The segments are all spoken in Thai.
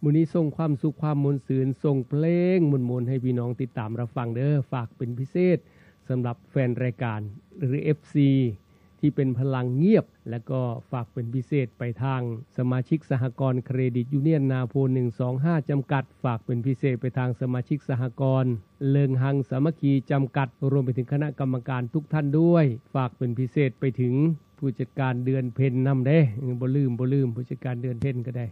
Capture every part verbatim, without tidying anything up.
มื้อนี้ส่งความสุขความมวลซื่นส่งเพลงมวลๆให้พี่น้องติดตามรับฟังเด้อฝากเป็นพิเศษสำหรับแฟนรายการหรือ เอฟ ซี ที่เป็นพลังเงียบและก็ฝากเป็นพิเศษไปทางสมาชิกสหกรณ์เครดิตยูเนียนนาโพหนึ่งสองห้าจำกัดฝากเป็นพิเศษไปทางสมาชิกสหกรณ์เลิงหังสามัคคีจำกัดรวมไปถึงคณะกรรมการทุกท่านด้วยฝากเป็นพิเศษไปถึงผู้จัดการเดือนเพ็ญนำเด้บ่ลืมบ่ลืมผู้จัดการเดือนเพ็ญก็ได้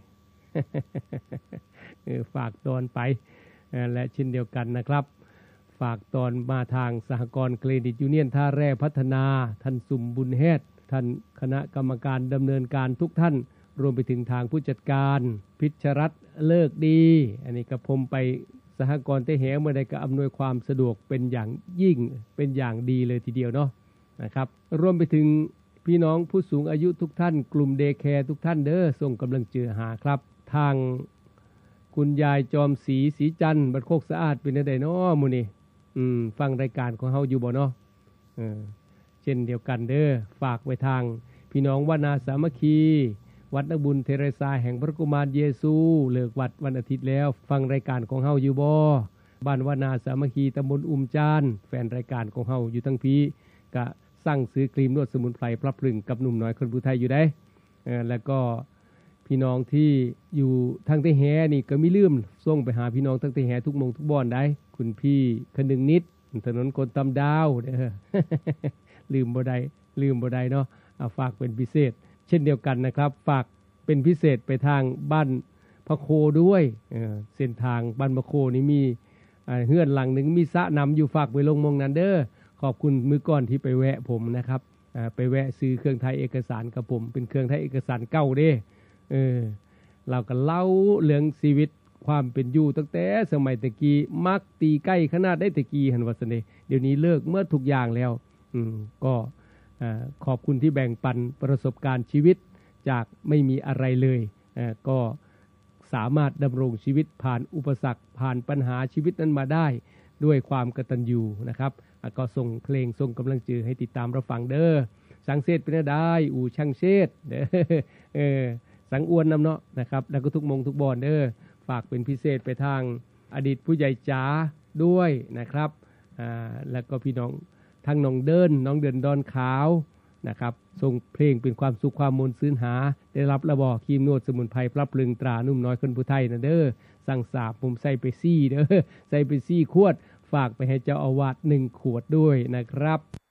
ฝากตอนไปและเช่นเดียวกันนะครับฝากตอนมาทางสหกรณ์เครดิตยูเนียนท่าแร่พัฒนาท่านสุมบุญแฮดท่านคณะกรรมการดำเนินการทุกท่านรวมไปถึงทางผู้จัดการพิชรัตน์เลิกดีอันนี้ก็ผมไปสหกรณ์เตแหเมื่อใดก็อำนวยความสะดวกเป็นอย่างยิ่งเป็นอย่างดีเลยทีเดียวเนาะนะครับรวมไปถึงพี่น้องผู้สูงอายุทุกท่านกลุ่มเดย์แคร์ทุกท่านเด้อส่งกำลังเจอหาครับทางคุณยายจอมศรีศรีจันทร์บัดโคกสะอาดเป็นจังได๋น้อมื้อนี้อืมฟังรายการของเฮาอยู่บ่เนาะเออเช่นเดียวกันเด้อฝากไว้ทางพี่น้องวนาสามัคคีวัดนักบุญเทเรซาแห่งพระกุมารเยซูเลิกวัดวันอาทิตย์แล้วฟังรายการของเฮาอยู่บ่บ้านวนาสามัคคีตำบลอุ้มจานแฟนรายการของเฮาอยู่ทั้งพี่ก็สั่งซื้อครีมนวดสมุนไพรพลับพลึงกับหนุ่มน้อยคนผู้ไทยอยู่ได้เออแล้วก็พี่น้องที่อยู่ทางเตแหนี่ก็มีลืมส่งไปหาพี่น้องทางเตแหทุกมงทุกบ่อนได้คุณพี่คนึงนิดถนนคนตำดาวเด้อ ลืมบ่ได้ลืมบ่ได้เนาะเอาฝากเป็นพิเศษเช่นเดียวกันนะครับฝากเป็นพิเศษไปทางบ้านพระโคด้วยเออเส้นทางบ้านพระโคนี่มีเฮือนหลังนึงมีสระน้ำอยู่ฝากไปลงมองนั้นเด้อขอบคุณมื้อก่อนที่ไปแวะผมนะครับไปแวะซื้อเครื่องไทยเอกสารกับผมเป็นเครื่องไทยเอกสารเก่าเด้เออเราก็เล่าเรื่องชีวิตความเป็นอยู่ตั้งแต่สมัยตะกี้มักตีใกล้ขนาดได้ตะกี้หั่นว่าซั่นเด้เดี๋ยวนี้เลิกเมื่อทุกอย่างแล้วอืมก็อ่าขอบคุณที่แบ่งปันประสบการณ์ชีวิตจากไม่มีอะไรเลยอ่าก็สามารถดำรงชีวิตผ่านอุปสรรคผ่านปัญหาชีวิตนั้นมาได้ด้วยความกตัญญูนะครับก็ส่งเพลงส่งกำลังใจให้ติดตามรับฟังเด้อสังเสษเป็นได้อู่ช่างเชษเด้อเออสังอ้วนนำเนาะนะครับแล้วก็ทุกมงทุกบอนเด้อฝากเป็นพิเศษไปทางอดีตผู้ใหญ่จ๋าด้วยนะครับอ่าแล้วก็พี่น้องทั้งน้องเดินน้องเดินดอนขาวนะครับส่งเพลงเป็นความสุขความมวลซื่นหาได้รับระบอครีมนวดสมุนไพรปรับปรุงตรานุ่มน้อยคนผู้ไทยนะเด้อสั่งสาบผมใส่ไปซี่เด้อใส่ไปซี่ขวดฝากไปให้เจ้าอาวาสหนึ่งขวดด้วยนะครับ